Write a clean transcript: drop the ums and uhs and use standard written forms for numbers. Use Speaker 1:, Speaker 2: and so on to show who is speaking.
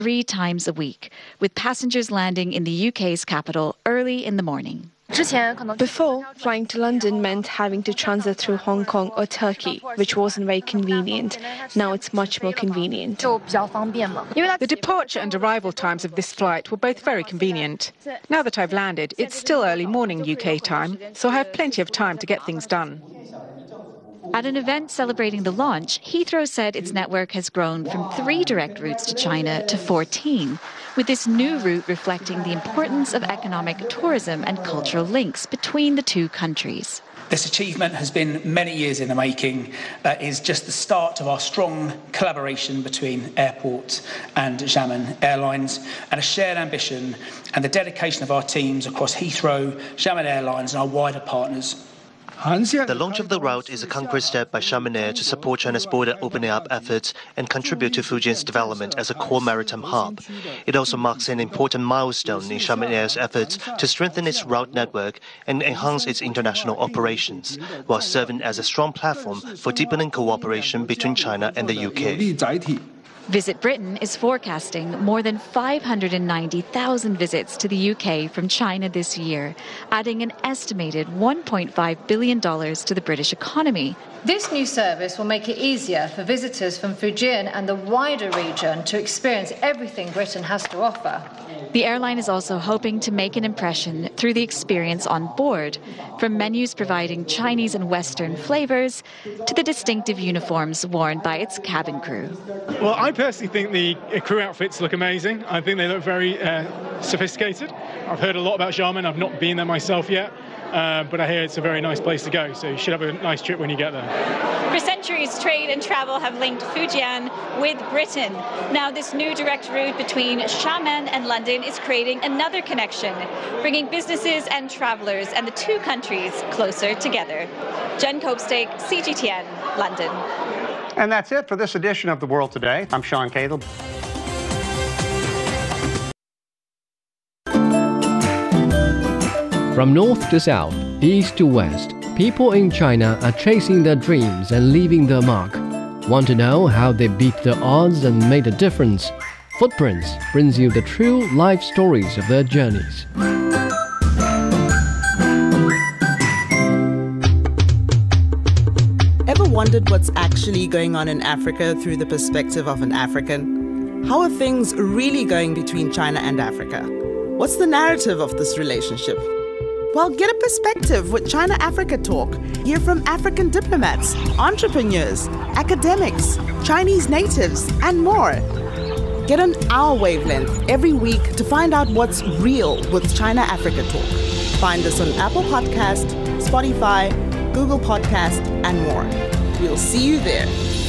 Speaker 1: 3 times a week, with passengers landing in the UK's capital early in the morning.
Speaker 2: Before, flying to London meant having to transit through Hong Kong or Turkey, which wasn't very convenient. Now it's much more convenient.
Speaker 3: The departure and arrival times of this flight were both very convenient. Now that I've landed, it's still early morning UK time, so I have plenty of time to get things done.
Speaker 1: At an event celebrating the launch, Heathrow said its network has grown from 3 direct routes to China to 14, with this new route reflecting the importance of economic tourism and cultural links between the two countries.
Speaker 4: This achievement has been many years in the making, is just the start of our strong collaboration between Airport and Xiamen Airlines, and a shared ambition and the dedication of our teams across Heathrow, Xiamen Airlines and our wider partners.
Speaker 5: The launch of the route is a concrete step by Xiamen Air to support China's border opening up efforts and contribute to Fujian's development as a core maritime hub. It also marks an important milestone in Xiamen Air's efforts to strengthen its route network and enhance its international operations, while serving as a strong platform for deepening cooperation between China and the UK.
Speaker 1: Visit Britain is forecasting more than 590,000 visits to the UK from China this year, adding an estimated $1.5 billion to the British economy.
Speaker 6: This new service will make it easier for visitors from Fujian and the wider region to experience everything Britain has to offer.
Speaker 1: The airline is also hoping to make an impression through the experience on board, from menus providing Chinese and Western flavors to the distinctive uniforms worn by its cabin crew.
Speaker 7: Well, I personally think the crew outfits look amazing. I think they look very sophisticated. I've heard a lot about Xiamen. I've not been there myself yet, but I hear it's a very nice place to go, so you should have a nice trip when you get there.
Speaker 8: For centuries, trade and travel have linked Fujian with Britain. Now this new direct route between Xiamen and London is creating another connection, bringing businesses and travelers and the two countries closer together. Jen Copestake, CGTN, London.
Speaker 9: And that's it for this edition of The World Today. I'm Sean Caleb.
Speaker 10: From north to south, east to west, people in China are chasing their dreams and leaving their mark. Want to know how they beat the odds and made a difference? Footprints brings you the true life stories of their journeys.
Speaker 11: Ever wondered what's actually going on in Africa through the perspective of an African? How are things really going between China and Africa? What's the narrative of this relationship? Well, get a perspective with China-Africa Talk. Hear from African diplomats, entrepreneurs, academics, Chinese natives, and more. Get on our wavelength every week to find out what's real with China-Africa Talk. Find us on Apple Podcast, Spotify, Google Podcast, and more. We'll see you there.